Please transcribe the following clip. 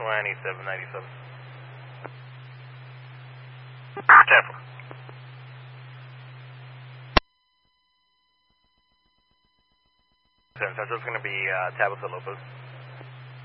2797. Temple. So it's going to be Tabitha Lopez.